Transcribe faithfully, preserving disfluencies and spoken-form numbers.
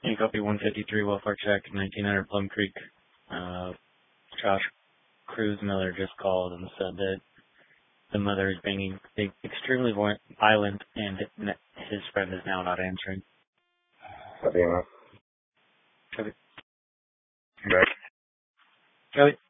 You copy one fifty-three welfare check, nineteen hundred Plum Creek. Uh, Josh Cruz Miller just called and said that the mother is being extremely violent and his friend is now not answering. Copy, enough. Copy. Back. Copy.